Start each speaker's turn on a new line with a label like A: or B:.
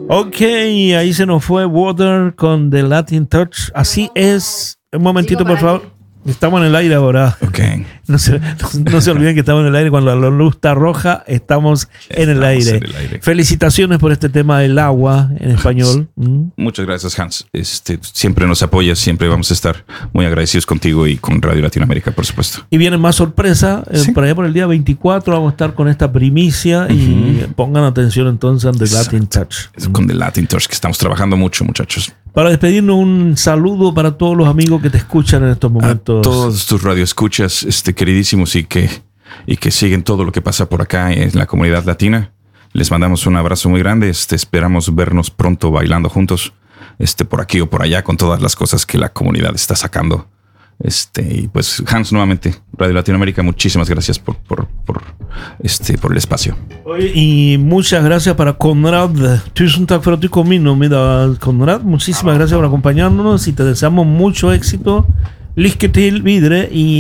A: Ok, ahí se nos fue Water con The Latin Touch. Así es. Un momentito, por favor. Estamos en el aire ahora.
B: Okay.
A: No se olviden que estamos en el aire. Cuando la luz está roja, estamos en el aire. Felicitaciones por este tema del agua en español.
B: Muchas gracias, Hans. Siempre nos apoyas, siempre vamos a estar muy agradecidos contigo y con Radio Latinoamérica, por supuesto.
A: Y viene más sorpresa. ¿Sí? Por allá por el día 24 vamos a estar con esta primicia y pongan atención entonces en The Latin Touch.
B: Con The Latin Touch, que estamos trabajando mucho, muchachos.
A: Para despedirnos, un saludo para todos los amigos que te escuchan en estos momentos.
B: A todos tus radioescuchas, queridísimos, y que siguen todo lo que pasa por acá en la comunidad latina. Les mandamos un abrazo muy grande. Esperamos vernos pronto bailando juntos, por aquí o por allá, con todas las cosas que la comunidad está sacando. Y pues, Hans, nuevamente, Radio Latinoamérica, muchísimas gracias por el espacio.
A: Oye, y muchas gracias para Conrad. Tusen tack för att du kom in, Conrad. Muchísimas gracias por acompañarnos y te deseamos mucho éxito. Lycka till vidare i